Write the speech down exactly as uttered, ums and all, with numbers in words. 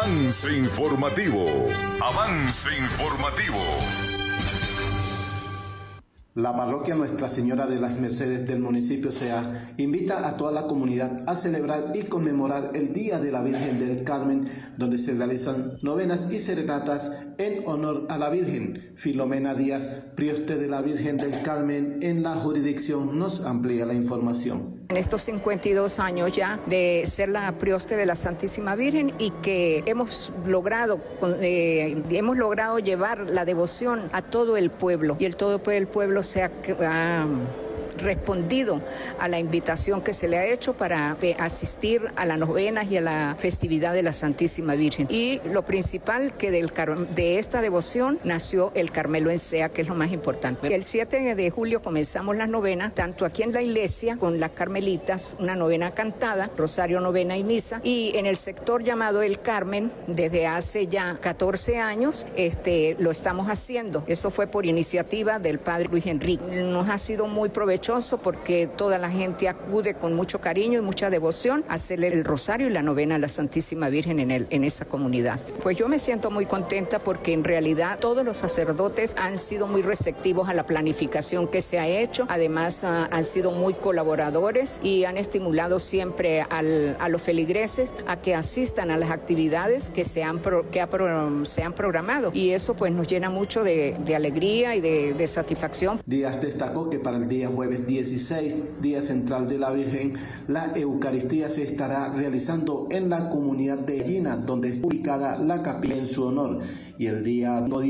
Avance informativo. Avance informativo. La parroquia Nuestra Señora de las Mercedes del municipio Sea invita a toda la comunidad a celebrar y conmemorar el Día de la Virgen del Carmen, donde se realizan novenas y serenatas en honor a la Virgen. Filomena Díaz, prioste de la Virgen del Carmen en la jurisdicción, nos amplía la información. En estos cincuenta y dos años ya de ser la prioste de la Santísima Virgen y que hemos logrado, eh, hemos logrado llevar la devoción a todo el pueblo y el todo el pueblo se ha, ha respondido a la invitación que se le ha hecho para asistir a las novenas y a la festividad de la Santísima Virgen. Y lo principal que del, de esta devoción nació el Carmelo en Sea, que es lo más importante. El siete de julio comenzamos las novenas, tanto aquí en la iglesia con las carmelitas, una novena cantada, rosario, novena y misa, y en el sector llamado El Carmen, desde hace ya catorce años, este, lo estamos haciendo. Eso fue por iniciativa del padre Luis Enrique. Nos ha sido muy provechoso porque toda la gente acude con mucho cariño y mucha devoción a hacerle el rosario y la novena a la Santísima Virgen en, el, en esa comunidad. Pues yo me siento muy contenta porque en realidad todos los sacerdotes han sido muy receptivos a la planificación que se ha hecho. Además uh, han sido muy colaboradores y han estimulado siempre al, a los feligreses a que asistan a las actividades que se han, pro, que ha pro, se han programado, y eso pues nos llena mucho de, de alegría y de, de satisfacción. Díaz destacó que para el día jueves dieciséis, Día Central de la Virgen, la Eucaristía se estará realizando en la comunidad de Gallina, donde está ubicada la capilla en su honor, y el día